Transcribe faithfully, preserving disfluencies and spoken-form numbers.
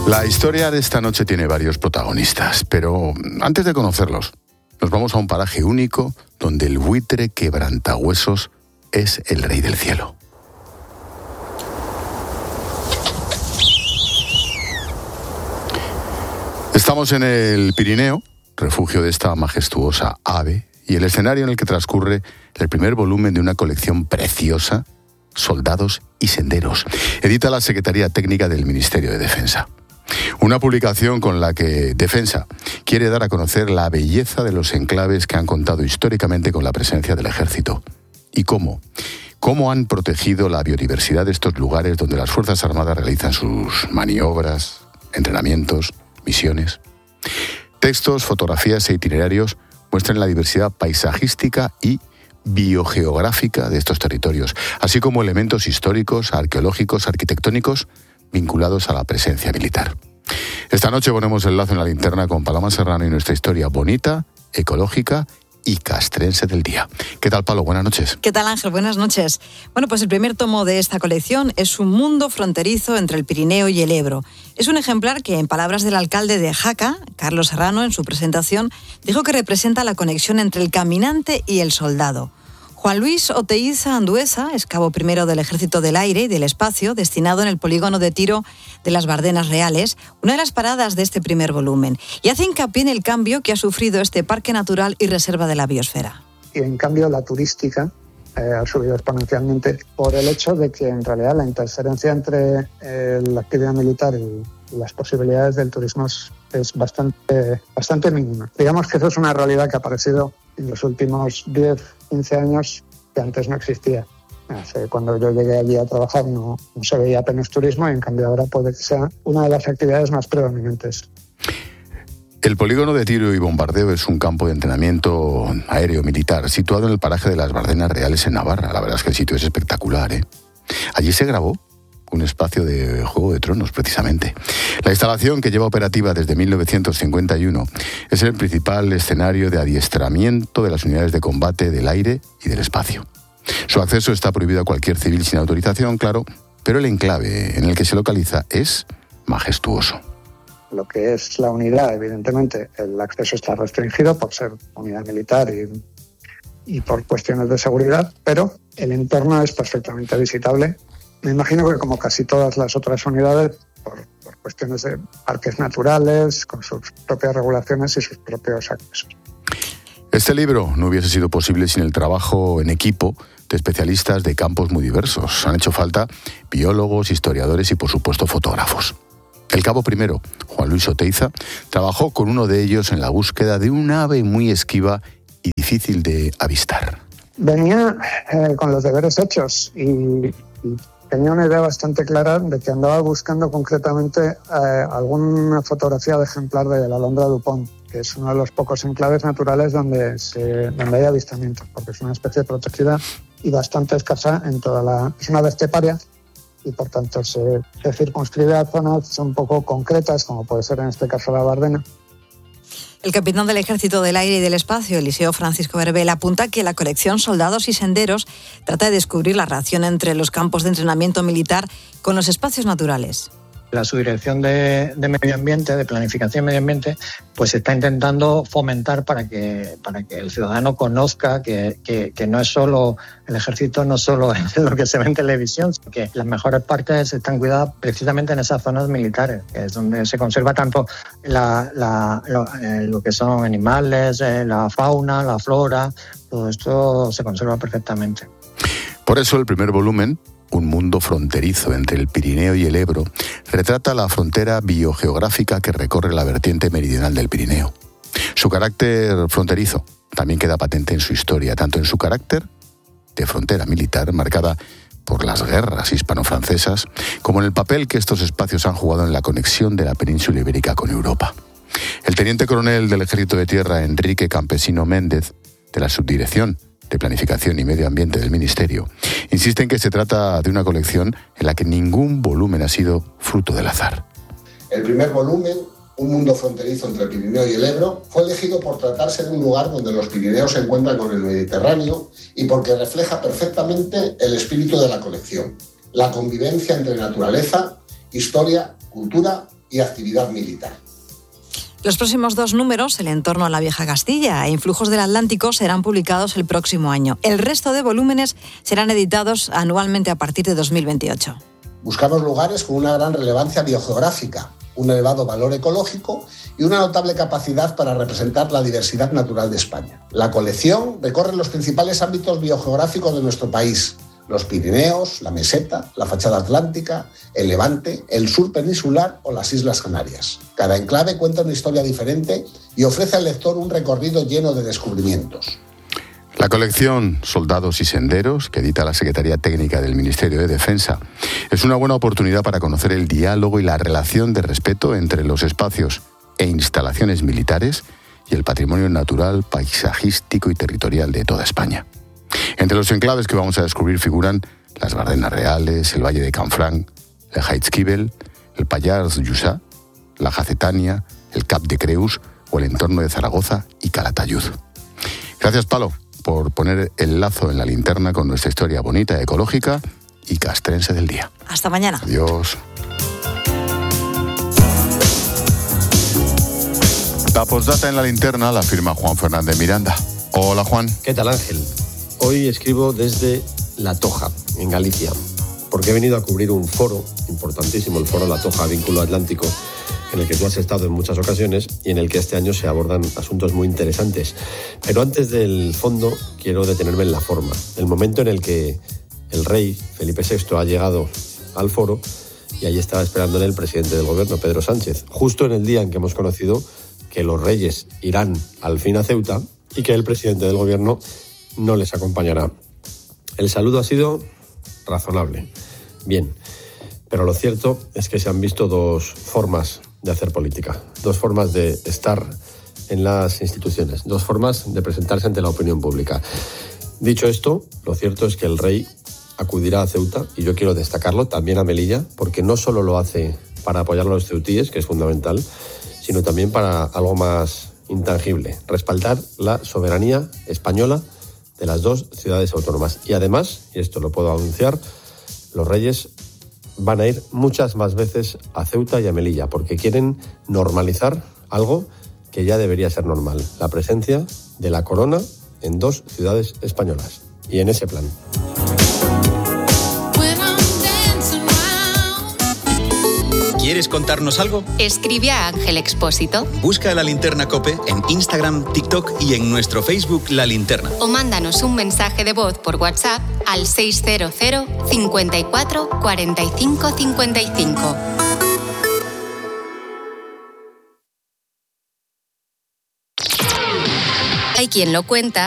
La historia de esta noche tiene varios protagonistas, pero antes de conocerlos, nos vamos a un paraje único donde el buitre quebrantahuesos es el rey del cielo. Estamos en el Pirineo, refugio de esta majestuosa ave, y el escenario en el que transcurre el primer volumen de una colección preciosa, Soldados y Senderos. Edita la Secretaría Técnica del Ministerio de Defensa. Una publicación con la que Defensa quiere dar a conocer la belleza de los enclaves que han contado históricamente con la presencia del ejército. ¿Y cómo? ¿Cómo han protegido la biodiversidad de estos lugares donde las Fuerzas Armadas realizan sus maniobras, entrenamientos, misiones? Textos, fotografías e itinerarios muestran la diversidad paisajística y biogeográfica de estos territorios, así como elementos históricos, arqueológicos, arquitectónicos vinculados a la presencia militar. Esta noche ponemos el lazo en la linterna con Paloma Serrano y nuestra historia bonita, ecológica y castrense del día. ¿Qué tal, Palo? Buenas noches. ¿Qué tal, Ángel? Buenas noches. Bueno, pues el primer tomo de esta colección es un mundo fronterizo entre el Pirineo y el Ebro. Es un ejemplar que, en palabras del alcalde de Jaca, Carlos Serrano, en su presentación, dijo que representa la conexión entre el caminante y el soldado. Juan Luis Oteiza Andueza es cabo primero del Ejército del Aire y del Espacio, destinado en el polígono de tiro de las Bardenas Reales, una de las paradas de este primer volumen, y hace hincapié en el cambio que ha sufrido este parque natural y reserva de la biosfera. Y en cambio la turística eh, ha subido exponencialmente por el hecho de que en realidad la interferencia entre eh, la actividad militar y las posibilidades del turismo es, es bastante, bastante mínima. Digamos que eso es una realidad que ha aparecido en los últimos diez, quince años que antes no existía. Hace, cuando yo llegué allí a trabajar no, no se veía apenas turismo y en cambio ahora puede que sea una de las actividades más predominantes. El polígono de tiro y bombardeo es un campo de entrenamiento aéreo militar situado en el paraje de las Bardenas Reales en Navarra. La verdad es que el sitio es espectacular, ¿eh? Allí se grabó un espacio de Juego de Tronos, precisamente. La instalación, que lleva operativa desde mil novecientos cincuenta y uno, es el principal escenario de adiestramiento de las unidades de combate del aire y del espacio. Su acceso está prohibido a cualquier civil sin autorización, claro, pero el enclave en el que se localiza es majestuoso. Lo que es la unidad, evidentemente, el acceso está restringido por ser unidad militar y, y por cuestiones de seguridad, pero el entorno es perfectamente visitable. Me imagino que como casi todas las otras unidades, por, por cuestiones de parques naturales, con sus propias regulaciones y sus propios accesos. Este libro no hubiese sido posible sin el trabajo en equipo de especialistas de campos muy diversos. Han hecho falta biólogos, historiadores y, por supuesto, fotógrafos. El cabo primero, Juan Luis Oteiza, trabajó con uno de ellos en la búsqueda de un ave muy esquiva y difícil de avistar. Venía eh, con los deberes hechos y... y tenía una idea bastante clara de que andaba buscando concretamente eh, alguna fotografía de ejemplar de la alondra Dupont, que es uno de los pocos enclaves naturales donde, se, donde hay avistamientos, porque es una especie protegida y bastante escasa en toda la... Es una ave esteparia y por tanto se, se circunscribe a zonas un poco concretas, como puede ser en este caso la Bardena. El capitán del Ejército del Aire y del Espacio, Eliseo Francisco Verbel, apunta que la colección Soldados y Senderos trata de descubrir la relación entre los campos de entrenamiento militar con los espacios naturales. La Subdirección de, de Medio Ambiente, de Planificación y Medio Ambiente, pues está intentando fomentar para que, para que el ciudadano conozca que, que, que no es solo, el ejército no solo es lo que se ve en televisión, sino que las mejores partes están cuidadas precisamente en esas zonas militares, que es donde se conserva tanto la, la, lo, eh, lo que son animales, eh, la fauna, la flora, todo esto se conserva perfectamente. Por eso el primer volumen, Un mundo fronterizo entre el Pirineo y el Ebro, retrata la frontera biogeográfica que recorre la vertiente meridional del Pirineo. Su carácter fronterizo también queda patente en su historia, tanto en su carácter de frontera militar, marcada por las guerras hispano-francesas, como en el papel que estos espacios han jugado en la conexión de la península ibérica con Europa. El teniente coronel del Ejército de Tierra, Enrique Campesino Méndez, de la Subdirección de Planificación y Medio Ambiente del Ministerio, insiste en que se trata de una colección en la que ningún volumen ha sido fruto del azar. El primer volumen, Un mundo fronterizo entre el Pirineo y el Ebro, fue elegido por tratarse de un lugar donde los Pirineos se encuentran con el Mediterráneo y porque refleja perfectamente el espíritu de la colección, la convivencia entre naturaleza, historia, cultura y actividad militar. Los próximos dos números, El entorno a la vieja Castilla e Influjos del Atlántico, serán publicados el próximo año. El resto de volúmenes serán editados anualmente a partir de dos mil veintiocho. Buscamos lugares con una gran relevancia biogeográfica, un elevado valor ecológico y una notable capacidad para representar la diversidad natural de España. La colección recorre los principales ámbitos biogeográficos de nuestro país: los Pirineos, la Meseta, la fachada atlántica, el Levante, el sur peninsular o las Islas Canarias. Cada enclave cuenta una historia diferente y ofrece al lector un recorrido lleno de descubrimientos. La colección Soldados y Senderos, que edita la Secretaría Técnica del Ministerio de Defensa, es una buena oportunidad para conocer el diálogo y la relación de respeto entre los espacios e instalaciones militares y el patrimonio natural, paisajístico y territorial de toda España. Entre los enclaves que vamos a descubrir figuran las Bardenas Reales, el Valle de Canfranc, el Jaizkibel, el Pallars Jussá, la Jacetania, el Cap de Creus o el entorno de Zaragoza y Calatayud. Gracias, Palo, por poner el lazo en la linterna con nuestra historia bonita, ecológica y castrense del día. Hasta mañana. Adiós. La postdata en la linterna la firma Juan Fernández Miranda. Hola, Juan. ¿Qué tal, Ángel? Hoy escribo desde La Toja, en Galicia, porque he venido a cubrir un foro importantísimo, el foro La Toja Vínculo Atlántico, en el que tú has estado en muchas ocasiones y en el que este año se abordan asuntos muy interesantes. Pero antes del fondo, quiero detenerme en la forma. El momento en el que el rey Felipe sexto ha llegado al foro y ahí estaba esperándole el presidente del gobierno, Pedro Sánchez, justo en el día en que hemos conocido que los reyes irán al fin a Ceuta y que el presidente del gobierno no les acompañará. El saludo ha sido razonable, bien, pero lo cierto es que se han visto dos formas de hacer política, dos formas de estar en las instituciones, dos formas de presentarse ante la opinión pública. Dicho esto, lo cierto es que el rey acudirá a Ceuta, y yo quiero destacarlo, también a Melilla, porque no solo lo hace para apoyar a los ceutíes, que es fundamental, sino también para algo más intangible, respaldar la soberanía española de las dos ciudades autónomas. Y además, y esto lo puedo anunciar, los reyes van a ir muchas más veces a Ceuta y a Melilla, porque quieren normalizar algo que ya debería ser normal, la presencia de la corona en dos ciudades españolas. Y en ese plan. ¿Quieres contarnos algo? Escribe a Ángel Expósito. Busca La Linterna COPE en Instagram, TikTok y en nuestro Facebook La Linterna. O mándanos un mensaje de voz por WhatsApp al seis cero cero, cincuenta y cuatro, cuarenta y cinco, cincuenta y cinco. Hay quien lo cuenta